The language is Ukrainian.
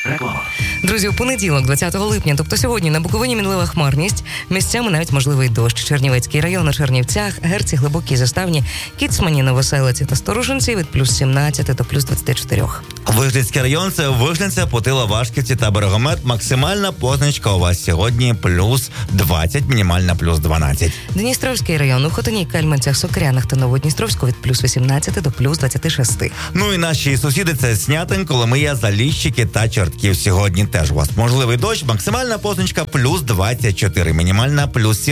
Реклама. Друзі, у понеділок, 20 липня, тобто сьогодні, на Буковині мінлива хмарність, місцями навіть можливий дощ. Чернівецький район у Чернівцях, Герці, Глибокій Заставні, Кіцмані, Новоселиці та Сторожинці від плюс 17 до плюс 24. Вижницький район – це Вижниця, Путила, Вашківці та Берегомет. Максимальна позначка у вас сьогодні плюс 20, мінімальна плюс 12. Дністровський район у Хотині, Кельменцях, Сокирянах та Новодністровську від плюс 18 до плюс 26. Ну і наші сусіди – це Снятин, Коломия, Заліщики та Чортків. Сьогодні теж у вас можливий дощ. Максимальна позначка плюс 24, мінімальна плюс 17.